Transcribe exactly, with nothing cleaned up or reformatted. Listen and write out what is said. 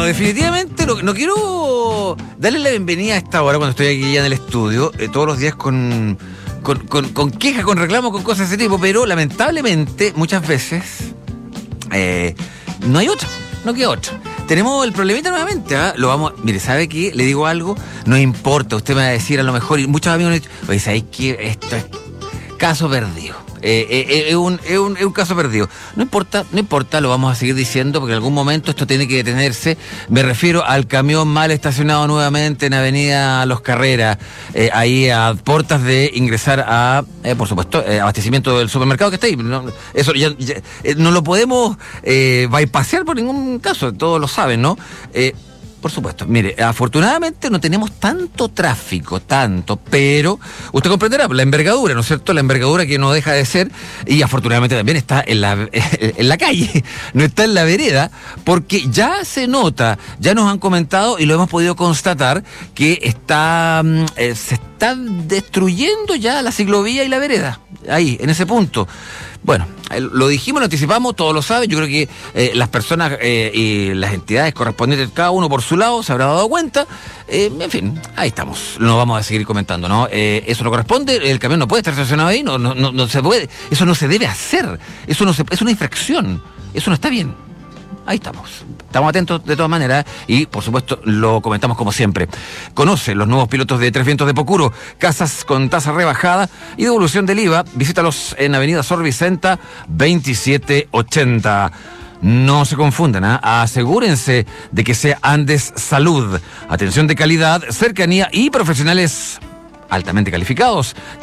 definitivamente no, no quiero darle la bienvenida a esta hora cuando estoy aquí ya en el estudio, eh, todos los días con, con, con, con quejas, con reclamos, con cosas de ese tipo, pero lamentablemente muchas veces eh, no hay otra, no queda otra. Tenemos el problemita nuevamente, ¿eh? Lo vamos, mire, ¿sabe qué? Le digo algo, no importa, usted me va a decir a lo mejor, y muchos amigos me han dicho, oye, ¿sabes qué? Esto es caso perdido. Eh, eh, es, un, es, un, es un caso perdido. No importa, no importa, lo vamos a seguir diciendo porque en algún momento esto tiene que detenerse. Me refiero al camión mal estacionado nuevamente en Avenida Los Carreras, eh, ahí a puertas de ingresar a, eh, por supuesto, eh, abastecimiento del supermercado que está ahí. No, eso ya, ya eh, no lo podemos eh, bypassear por ningún caso, todos lo saben, ¿no? Eh, Por supuesto, mire, afortunadamente no tenemos tanto tráfico, tanto, pero usted comprenderá la envergadura, ¿no es cierto? La envergadura que no deja de ser, y afortunadamente también está en la, en la calle, no está en la vereda, porque ya se nota, ya nos han comentado y lo hemos podido constatar, que está eh, se está destruyendo ya la ciclovía y la vereda, ahí, en ese punto. Bueno, lo dijimos, lo anticipamos, todos lo saben. Yo creo que eh, las personas eh, y las entidades correspondientes, cada uno por su lado, se habrá dado cuenta. Eh, en fin, ahí estamos. Lo vamos a seguir comentando, ¿no? Eh, eso no corresponde, el camión no puede estar estacionado ahí, no, no, no, no se puede. Eso no se debe hacer. Eso no se, es una infracción. Eso no está bien. Ahí estamos. Estamos atentos de todas maneras y, por supuesto, lo comentamos como siempre. Conoce los nuevos pilotos de Tres Vientos de Pocuro, casas con tasa rebajada y devolución del I V A. Visítalos en Avenida Sor Vicenta veintisiete ochenta. No se confundan, ¿eh? Asegúrense de que sea Andes Salud. Atención de calidad, cercanía y profesionales altamente calificados.